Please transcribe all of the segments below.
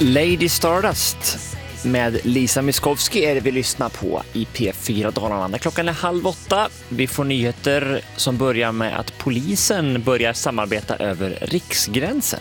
Lady Stardust med Lisa Miskovsky är det vi lyssnar på i P4 Dalarna. När klockan är 7:30. Vi får nyheter som börjar med att polisen börjar samarbeta över riksgränsen.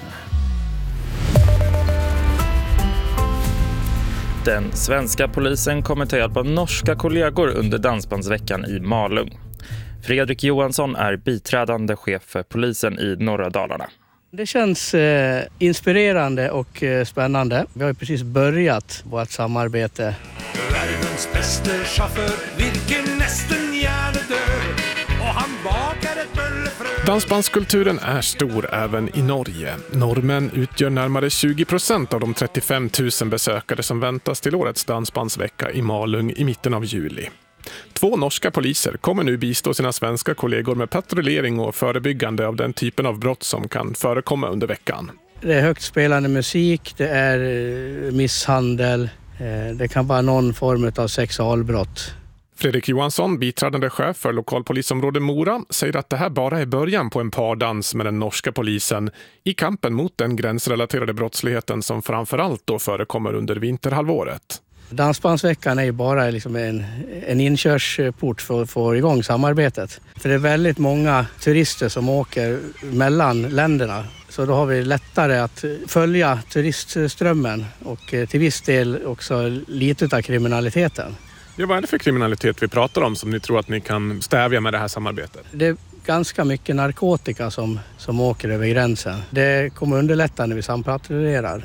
Den svenska polisen kommer ta hjälp av norska kollegor under dansbandsveckan i Malung. Fredrik Johansson är biträdande chef för polisen i norra Dalarna. Det känns inspirerande och spännande. Vi har ju precis börjat vårt samarbete. Världens bästa chaufför, vilken nästan hjärnedör. Och han bakar ett böllefrö. Dansbandskulturen är stor även i Norge. Norrmän utgör närmare 20% av de 35 000 besökare som väntas till årets dansbandsvecka i Malung i mitten av juli. 2 norska poliser kommer nu bistå sina svenska kollegor med patrullering och förebyggande av den typen av brott som kan förekomma under veckan. Det är högt spelande musik, det är misshandel, det kan vara någon form av sexualbrott. Fredrik Johansson, biträdande chef för lokalpolisområde Mora, säger att det här bara är början på en pardans med den norska polisen i kampen mot den gränsrelaterade brottsligheten som framförallt då förekommer under vinterhalvåret. Dansbandsveckan är ju bara liksom en inkörsport för att få igång samarbetet. För det är väldigt många turister som åker mellan länderna. Så då har vi lättare att följa turistströmmen och till viss del också lite av kriminaliteten. Ja, vad är det för kriminalitet vi pratar om som ni tror att ni kan stävja med det här samarbetet? Det är ganska mycket narkotika som åker över gränsen. Det kommer underlätta när vi sampatrullerar.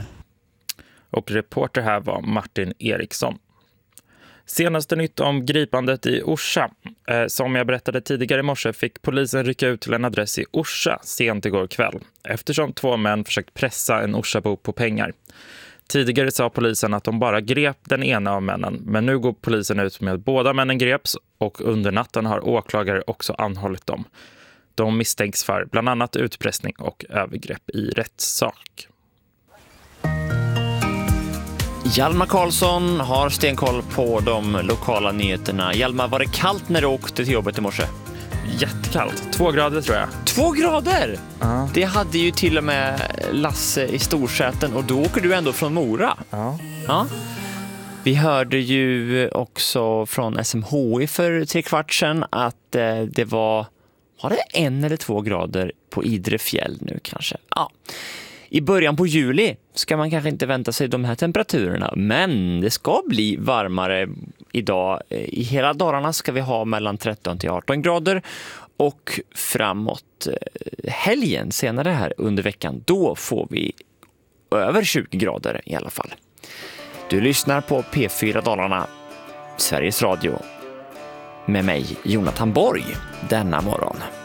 Och reporter här var Martin Eriksson. Senaste nytt om gripandet i Orsa. Som jag berättade tidigare i morse fick polisen rycka ut till en adress i Orsa sent igår kväll. Eftersom 2 män försökt pressa en Orsabo på pengar. Tidigare sa polisen att de bara grep den ena av männen. Men nu går polisen ut med att båda männen greps och under natten har åklagare också anhållit dem. De misstänks för bland annat utpressning och övergrepp i rättssak. Hjalmar Karlsson har stenkoll på de lokala nyheterna. Hjalmar, var det kallt när du åkte till jobbet i morse? Jättekallt. 2 grader tror jag. 2 grader? Ja. Det hade ju till och med Lasse i Storsäten och då åker du ändå från Mora. Ja. Vi hörde ju också från SMHI för 3/4 sedan att det var det 1 eller 2 grader på Idre fjäll nu kanske. Ja. I början på juli ska man kanske inte vänta sig de här temperaturerna, men det ska bli varmare idag. I hela Dalarna ska vi ha mellan 13 till 18 grader och framåt helgen senare här under veckan, då får vi över 20 grader i alla fall. Du lyssnar på P4 Dalarna, Sveriges Radio, med mig Jonathan Borg denna morgon.